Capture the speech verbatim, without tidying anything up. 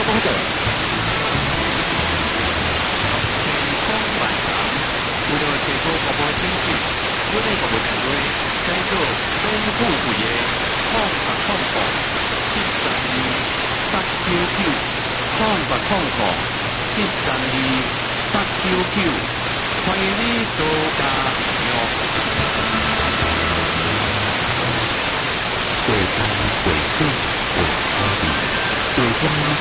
多的。 天空万蓝，为了提高服务品质，我哋服务团队改造丰富富的空白空房，一三二八九九空白空房，一三二八九九，欢迎你多加入。 回山回水回草地，回家。